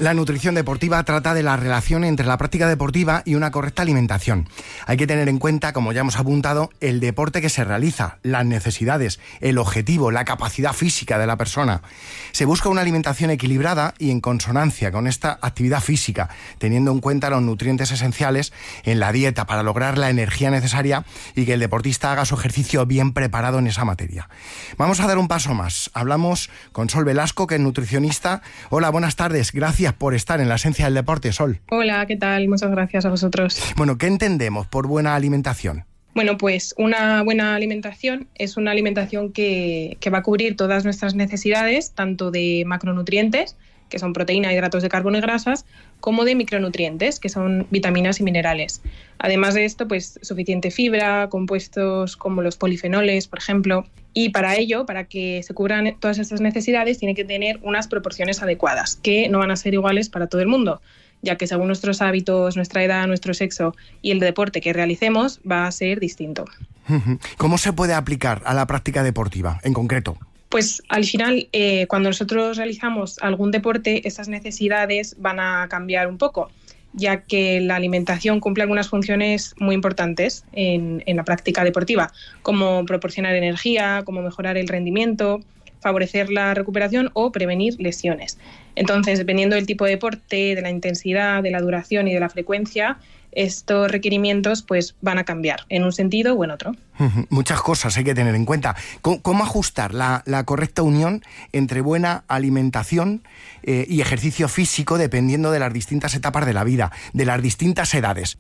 La nutrición deportiva trata de la relación entre la práctica deportiva y una correcta alimentación. Hay que tener en cuenta, como ya hemos apuntado, el deporte que se realiza, las necesidades, el objetivo, la capacidad física de la persona. Se busca una alimentación equilibrada y en consonancia con esta actividad física, teniendo en cuenta los nutrientes esenciales en la dieta para lograr la energía necesaria y que el deportista haga su ejercicio bien preparado en esa materia. Vamos a dar un paso más. Hablamos con Sol Velasco, que es nutricionista. Hola, buenas tardes. Gracias por estar en La Esencia del Deporte, Sol. Hola, ¿qué tal? Muchas gracias a vosotros. Bueno, ¿qué entendemos por buena alimentación? Bueno, pues una buena alimentación es una alimentación que va a cubrir todas nuestras necesidades, tanto de macronutrientes, que son proteína, hidratos de carbono y grasas, como de micronutrientes, que son vitaminas y minerales. Además de esto, pues suficiente fibra, compuestos como los polifenoles, por ejemplo. Y para ello, para que se cubran todas estas necesidades, tiene que tener unas proporciones adecuadas, que no van a ser iguales para todo el mundo, ya que según nuestros hábitos, nuestra edad, nuestro sexo y el deporte que realicemos, va a ser distinto. ¿Cómo se puede aplicar a la práctica deportiva en concreto? Pues al final, cuando nosotros realizamos algún deporte, estas necesidades van a cambiar un poco, ya que la alimentación cumple algunas funciones muy importantes en la práctica deportiva, como proporcionar energía, como mejorar el rendimiento, favorecer la recuperación o prevenir lesiones. Entonces, dependiendo del tipo de deporte, de la intensidad, de la duración y de la frecuencia, estos requerimientos pues van a cambiar en un sentido o en otro. Muchas cosas hay que tener en cuenta. ¿Cómo ajustar la correcta unión entre buena alimentación y ejercicio físico dependiendo de las distintas etapas de la vida, de las distintas edades?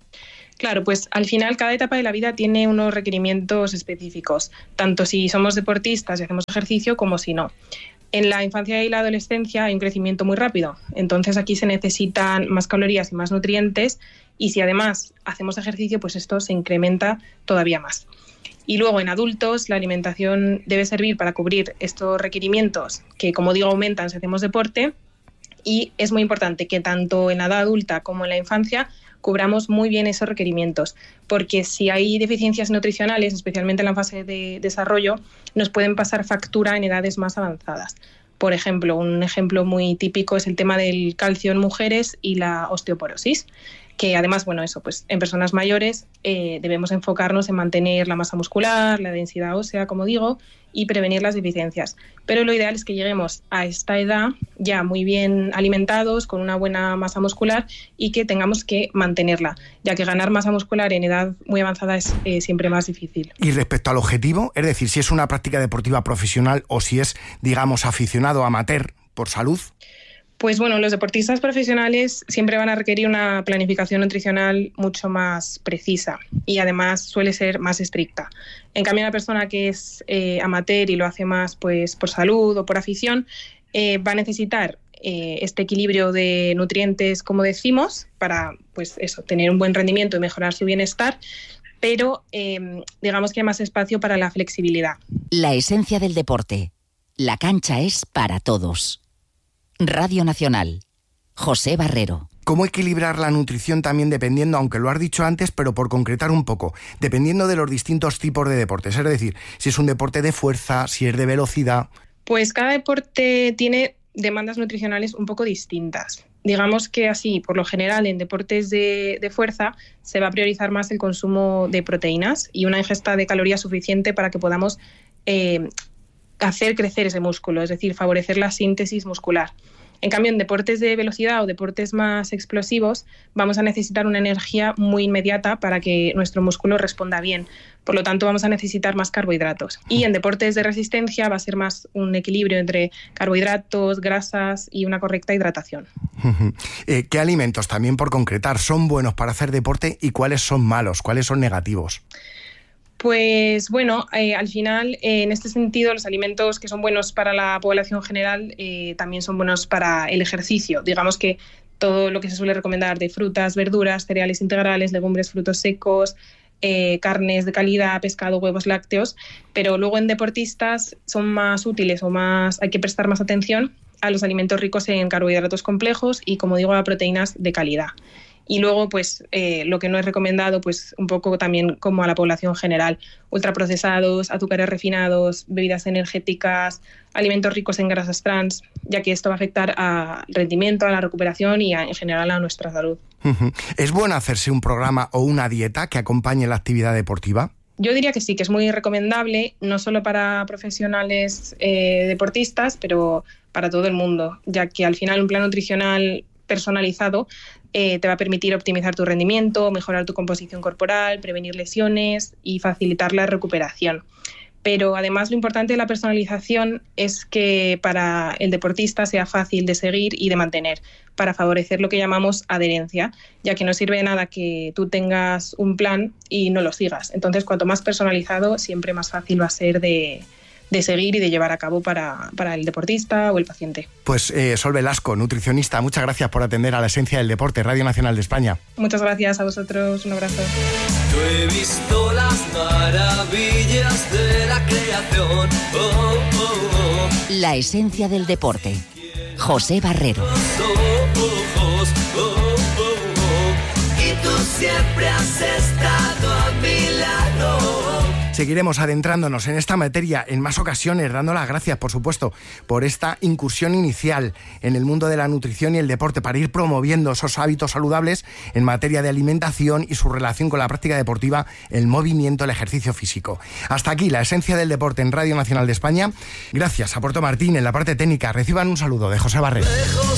Claro, pues al final cada etapa de la vida tiene unos requerimientos específicos, tanto si somos deportistas y hacemos ejercicio como si no. En la infancia y la adolescencia hay un crecimiento muy rápido, entonces aquí se necesitan más calorías y más nutrientes, y si además hacemos ejercicio, pues esto se incrementa todavía más. Y luego en adultos la alimentación debe servir para cubrir estos requerimientos que, como digo, aumentan si hacemos deporte, y es muy importante que tanto en la edad adulta como en la infancia cubramos muy bien esos requerimientos, porque si hay deficiencias nutricionales, especialmente en la fase de desarrollo, nos pueden pasar factura en edades más avanzadas. Por ejemplo, un ejemplo muy típico es el tema del calcio en mujeres y la osteoporosis, que además, bueno, eso, pues en personas mayores debemos enfocarnos en mantener la masa muscular, la densidad ósea, como digo, y prevenir las deficiencias. Pero lo ideal es que lleguemos a esta edad ya muy bien alimentados, con una buena masa muscular, y que tengamos que mantenerla, ya que ganar masa muscular en edad muy avanzada es siempre más difícil. Y respecto al objetivo, es decir, si es una práctica deportiva profesional o si es, digamos, aficionado amateur por salud. Pues bueno, los deportistas profesionales siempre van a requerir una planificación nutricional mucho más precisa y además suele ser más estricta. En cambio, una persona que es amateur y lo hace más pues por salud o por afición, va a necesitar este equilibrio de nutrientes, como decimos, para pues eso, tener un buen rendimiento y mejorar su bienestar, pero digamos que hay más espacio para la flexibilidad. La esencia del deporte. La cancha es para todos. Radio Nacional. José Barrero. ¿Cómo equilibrar la nutrición también dependiendo, aunque lo has dicho antes, pero por concretar un poco, dependiendo de los distintos tipos de deportes? Es decir, si es un deporte de fuerza, si es de velocidad. Pues cada deporte tiene demandas nutricionales un poco distintas. Digamos que así, por lo general, en deportes de fuerza se va a priorizar más el consumo de proteínas y una ingesta de calorías suficiente para que podamos hacer crecer ese músculo, es decir, favorecer la síntesis muscular. En cambio, en deportes de velocidad o deportes más explosivos vamos a necesitar una energía muy inmediata para que nuestro músculo responda bien. Por lo tanto, vamos a necesitar más carbohidratos. Y en deportes de resistencia va a ser más un equilibrio entre carbohidratos, grasas y una correcta hidratación. ¿Qué alimentos, también por concretar, son buenos para hacer deporte y cuáles son malos, cuáles son negativos? Pues bueno, al final, en este sentido, los alimentos que son buenos para la población general también son buenos para el ejercicio. Digamos que todo lo que se suele recomendar de frutas, verduras, cereales integrales, legumbres, frutos secos, carnes de calidad, pescado, huevos, lácteos, pero luego en deportistas son más útiles o más hay que prestar más atención a los alimentos ricos en carbohidratos complejos y, como digo, a proteínas de calidad. Y luego, pues lo que no es recomendado, pues un poco también como a la población general, ultraprocesados, azúcares refinados, bebidas energéticas, alimentos ricos en grasas trans, ya que esto va a afectar al rendimiento, a la recuperación y en general a nuestra salud. ¿Es bueno hacerse un programa o una dieta que acompañe la actividad deportiva? Yo diría que sí, que es muy recomendable, no solo para profesionales deportistas, pero para todo el mundo, ya que al final un plan nutricional personalizado te va a permitir optimizar tu rendimiento, mejorar tu composición corporal, prevenir lesiones y facilitar la recuperación. Pero además lo importante de la personalización es que para el deportista sea fácil de seguir y de mantener, para favorecer lo que llamamos adherencia, ya que no sirve de nada que tú tengas un plan y no lo sigas. Entonces, cuanto más personalizado, siempre más fácil va a ser de seguir y de llevar a cabo para el deportista o el paciente. Pues Sol Velasco, nutricionista, muchas gracias por atender a La Esencia del Deporte, Radio Nacional de España. Muchas gracias a vosotros, un abrazo. Yo he visto las maravillas de la creación. Oh, oh, oh. La Esencia del Deporte. José Barrero. Ojos, oh, oh, oh. Y tú siempre has estado a mi lado. Seguiremos adentrándonos en esta materia en más ocasiones, dando las gracias, por supuesto, por esta incursión inicial en el mundo de la nutrición y el deporte para ir promoviendo esos hábitos saludables en materia de alimentación y su relación con la práctica deportiva, el movimiento, el ejercicio físico. Hasta aquí La Esencia del Deporte en Radio Nacional de España. Gracias a Puerto Martín en la parte técnica. Reciban un saludo de José Barrero.